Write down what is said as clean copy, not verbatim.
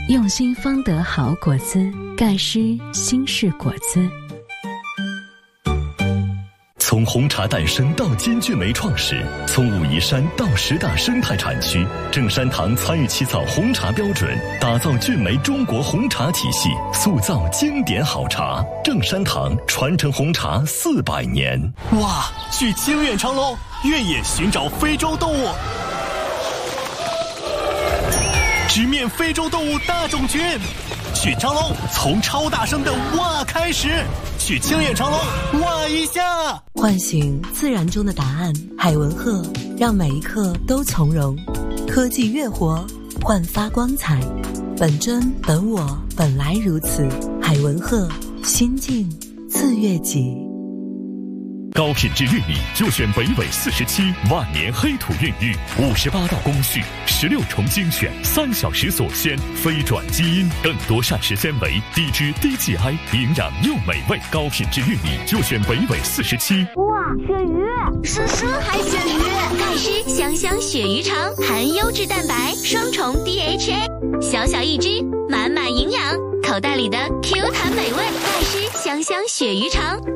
用心方得好果汁，盖施新式果汁。 从红茶诞生到金骏眉创始，从武夷山到10大生态产区，正山堂参与起草红茶标准，打造骏眉中国红茶体系，塑造经典好茶。正山堂传承红茶400年。 哇，去清远长隆，越野寻找非洲动物，直面非洲动物大种群。去长隆，从超大声的哇开始。去清远长隆，哇一下， 唤醒自然中的答案。海文鹤让每一刻都从容，科技越活，焕发光彩。本真本我，本来如此。海文鹤，心境自悦己。 高品质玉米就选北纬47万年黑土孕育，58道工序，16重精选，3小时锁鲜，非转基因，更多膳食纤维，低脂低 GI， 营养又美味。高品质玉米就选北纬47。 哇，鳕鱼，是海鳕鱼，盖施香香鳕鱼肠，含优质蛋白，双重 DHA， 小小一只，满满营养，口袋里的 Q 弹美味。盖施香香鳕鱼肠。